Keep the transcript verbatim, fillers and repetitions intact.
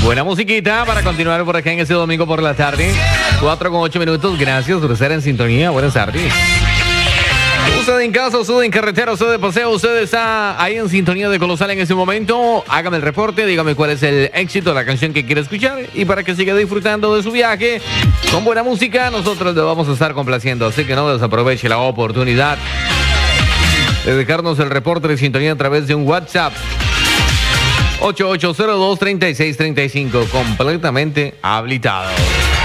Buena musiquita para continuar por acá en este domingo por la tarde. cuatro con ocho minutos. Gracias por estar en sintonía. Buenas tardes. Usted en casa, usted en carretera, usted de paseo, usted está ahí en sintonía de Colosal en este momento. Hágame el reporte, dígame cuál es el éxito de la canción que quiere escuchar. Y para que siga disfrutando de su viaje con buena música, nosotros le vamos a estar complaciendo. Así que no desaproveche la oportunidad de dejarnos el reporte de sintonía a través de un WhatsApp. ocho ocho cero dos, tres seis tres cinco, completamente habilitado.